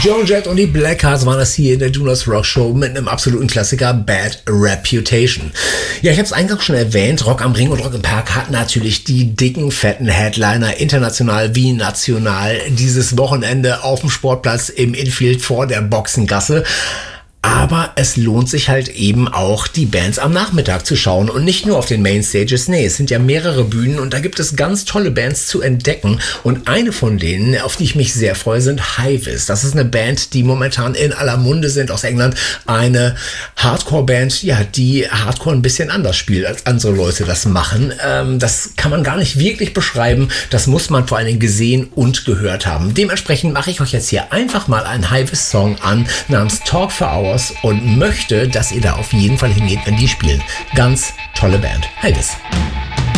Joan Jett und die Blackhearts waren das hier in der Do Not Rock Show mit einem absoluten Klassiker, Bad Reputation. Ja, ich habe es eingangs schon erwähnt, Rock am Ring und Rock im Park hat natürlich die dicken, fetten Headliner international wie national dieses Wochenende auf dem Sportplatz im Infield vor der Boxengasse. Aber es lohnt sich halt eben auch, die Bands am Nachmittag zu schauen und nicht nur auf den Mainstages. Nee, es sind ja mehrere Bühnen und da gibt es ganz tolle Bands zu entdecken. Und eine von denen, auf die ich mich sehr freue, sind Hivis. Das ist eine Band, die momentan in aller Munde sind aus England. Eine Hardcore-Band, ja, die Hardcore ein bisschen anders spielt, als andere Leute das machen. Das kann man gar nicht wirklich beschreiben. Das muss man vor allen Dingen gesehen und gehört haben. Dementsprechend mache ich euch jetzt hier einfach mal einen Hivis-Song an namens Talk for Hours und möchte, dass ihr da auf jeden Fall hingeht, wenn die spielen. Ganz tolle Band. Hivis.